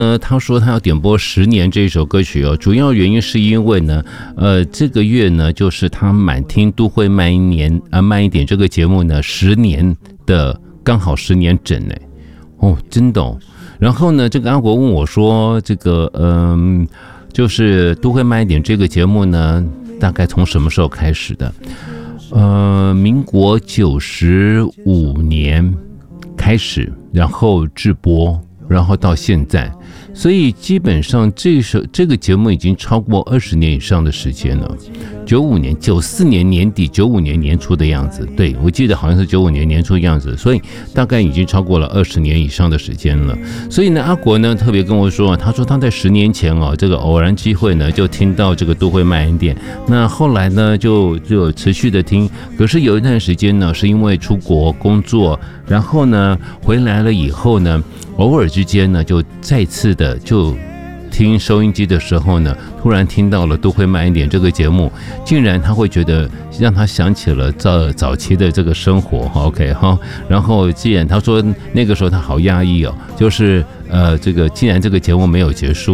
他说他要点播10年这首歌曲哦，主要原因是因为呢，这个月呢，就是他满听都会慢一点这个节目呢10年的，刚好10年整呢，哦，真的哦。然后呢，这个阿国问我说，这个就是都会慢一点这个节目呢，大概从什么时候开始的？民国95年开始，然后制播，然后到现在。所以基本上这个节目已经超过20年以上的时间了。94年年底，95年年初的样子，对，我记得好像是95年年初的样子，所以大概已经超过了20年以上的时间了。所以呢，阿国呢特别跟我说，他说他在10年前哦，这个偶然机会呢就听到这个都会慢一点，那后来呢就持续的听，可是有一段时间呢是因为出国工作，然后呢回来了以后呢，偶尔之间呢就再次的就听收音机的时候呢，突然听到了都会慢一点这个节目，竟然他会觉得让他想起了早期的这个生活 ，OK 哈。然后既然他说那个时候他好压抑哦，就是这个既然这个节目没有结束，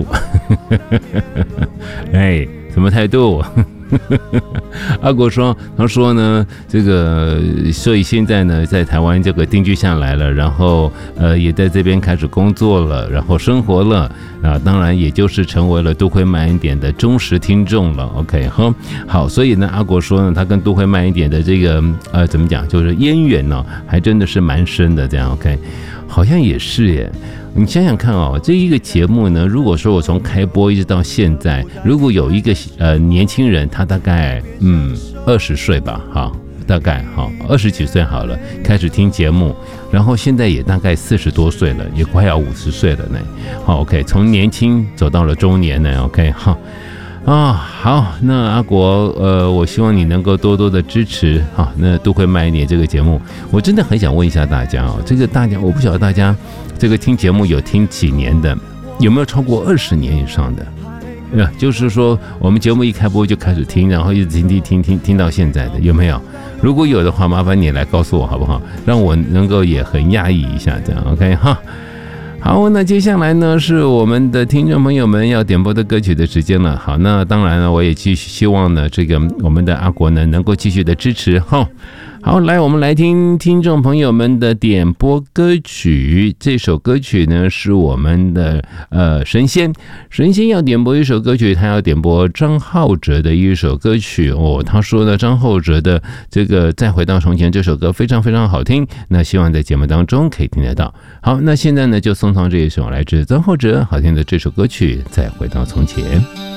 哎，什么态度？阿国说，他说呢，这个所以现在呢，在台湾这个定居下来了，然后也在这边开始工作了，然后生活了啊，当然也就是成为了都会慢一点的忠实听众了。OK 哈，好，所以呢，阿国说呢，他跟都会慢一点的这个怎么讲，就是渊源呢，还真的是蛮深的。这样 OK， 好像也是耶。你想想看哦，这一个节目呢，如果说我从开播一直到现在，如果有一个年轻人，他大概20岁吧，哈，大概好20几岁好了，开始听节目，然后现在也大概40多岁了，也快要50岁了呢。好 ，OK， 从年轻走到了中年呢 ，OK， 好。好，那阿国，我希望你能够多多的支持，好，那都会慢一点这个节目。我真的很想问一下大家哦，这个大家，我不晓得大家这个听节目有听几年的，有没有超过20年以上的？就是说我们节目一开播就开始听，然后一直听到现在的，有没有？如果有的话，麻烦你来告诉我好不好？让我能够也很讶异一下，这样 OK 哈。好，那接下来呢是我们的听众朋友们要点播的歌曲的时间了。好，那当然呢，我也继续希望呢，这个我们的阿国呢能够继续的支持哈。好，来，我们来听听众朋友们的点播歌曲。这首歌曲呢是我们的神仙要点播一首歌曲，他要点播张浩哲的一首歌曲哦。他说呢，张浩哲的这个《再回到从前》这首歌非常非常好听，那希望在节目当中可以听得到。好，那现在呢就送上这一首来自张浩哲好听的这首歌曲《再回到从前》。